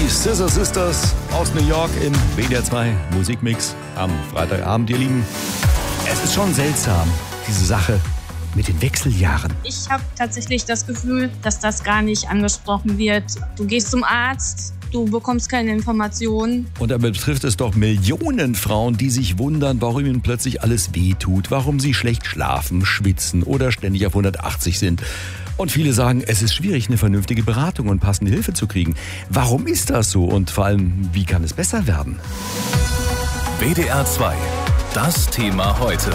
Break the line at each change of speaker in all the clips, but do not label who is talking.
Scissor Sisters aus New York im WDR 2 Musikmix am Freitagabend, ihr Lieben. Es ist schon seltsam, diese Sache mit den Wechseljahren.
Ich habe tatsächlich das Gefühl, dass das gar nicht angesprochen wird. Du gehst zum Arzt, du bekommst keine Informationen.
Und dabei betrifft es doch Millionen Frauen, die sich wundern, warum ihnen plötzlich alles wehtut, warum sie schlecht schlafen, schwitzen oder ständig auf 180 sind. Und viele sagen, es ist schwierig, eine vernünftige Beratung und passende Hilfe zu kriegen. Warum ist das so und vor allem, wie kann es besser werden?
WDR 2, das Thema heute.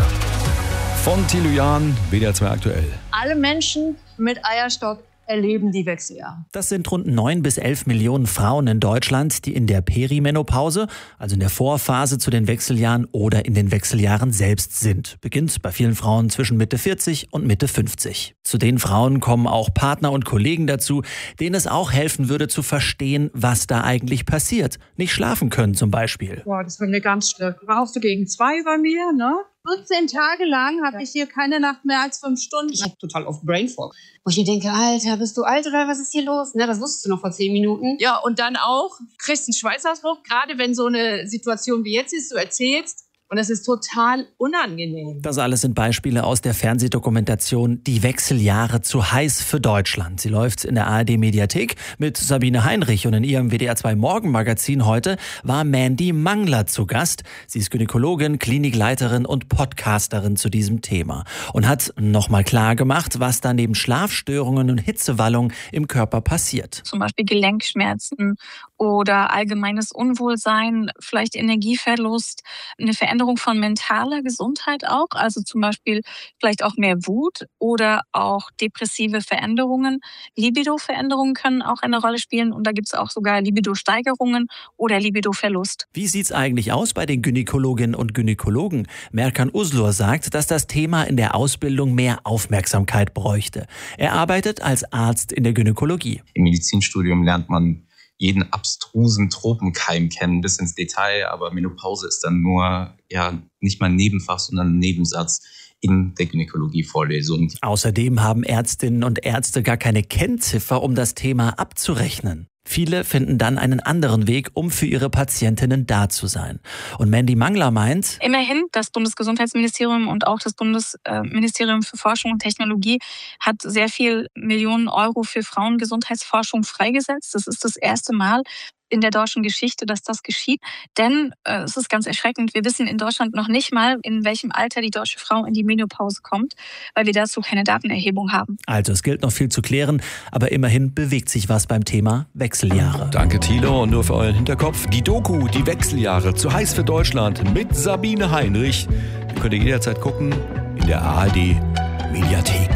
Von Thilo Jahn, WDR 2 aktuell.
Alle Menschen mit Eierstock erleben die Wechseljahre.
Das sind rund 9 bis 11 Millionen Frauen in Deutschland, die in der Perimenopause, also in der Vorphase zu den Wechseljahren oder in den Wechseljahren selbst sind. Beginnt bei vielen Frauen zwischen Mitte 40 und Mitte 50. Zu den Frauen kommen auch Partner und Kollegen dazu, denen es auch helfen würde zu verstehen, was da eigentlich passiert. Nicht schlafen können zum Beispiel.
Boah, das war mir ganz schlimm. Rauchst du gegen 2 bei mir, ne? 14 Tage lang habe ich hier keine Nacht mehr als 5 Stunden.
Ich habe total oft Brain Fog. Wo ich mir denke, Alter, bist du alt oder was ist hier los? Ne, das wusstest du noch vor 10 Minuten.
Ja, und dann auch, kriegst einen Schweißausbruch, gerade wenn so eine Situation wie jetzt ist, du erzählst. Und es ist total unangenehm.
Das alles sind Beispiele aus der Fernsehdokumentation Die Wechseljahre zu heiß für Deutschland. Sie läuft in der ARD-Mediathek mit Sabine Heinrich. Und in ihrem WDR 2 Morgenmagazin heute war Mandy Mangler zu Gast. Sie ist Gynäkologin, Klinikleiterin und Podcasterin zu diesem Thema. Und hat nochmal klar gemacht, was da neben Schlafstörungen und Hitzewallung im Körper passiert.
Zum Beispiel Gelenkschmerzen oder allgemeines Unwohlsein, vielleicht Energieverlust, eine Veränderung von mentaler Gesundheit auch, also zum Beispiel vielleicht auch mehr Wut oder auch depressive Veränderungen. Libido-Veränderungen können auch eine Rolle spielen und da gibt es auch sogar Libido-Steigerungen oder Libido-Verlust.
Wie sieht's eigentlich aus bei den Gynäkologinnen und Gynäkologen? Merkan Uslur sagt, dass das Thema in der Ausbildung mehr Aufmerksamkeit bräuchte. Er arbeitet als Arzt in der Gynäkologie.
Im Medizinstudium lernt man jeden abstrusen Tropenkeim kennen bis ins Detail, aber Menopause ist dann nur nicht mal ein Nebenfach, sondern ein Nebensatz in der Gynäkologie-Vorlesung.
Außerdem haben Ärztinnen und Ärzte gar keine Kennziffer, um das Thema abzurechnen. Viele finden dann einen anderen Weg, um für ihre Patientinnen da zu sein. Und Mandy Mangler meint,
immerhin, das Bundesgesundheitsministerium und auch das Bundesministerium für Forschung und Technologie hat sehr viel Millionen Euro für Frauengesundheitsforschung freigesetzt. Das ist das erste Mal in der deutschen Geschichte, dass das geschieht. Denn es ist ganz erschreckend, wir wissen in Deutschland noch nicht mal, in welchem Alter die deutsche Frau in die Menopause kommt, weil wir dazu keine Datenerhebung haben.
Also es gilt noch viel zu klären, aber immerhin bewegt sich was beim Thema Wechseljahre.
Danke Thilo und nur für euren Hinterkopf. Die Doku, die Wechseljahre, zu heiß für Deutschland mit Sabine Heinrich. Die könnt ihr jederzeit gucken in der ARD Mediathek.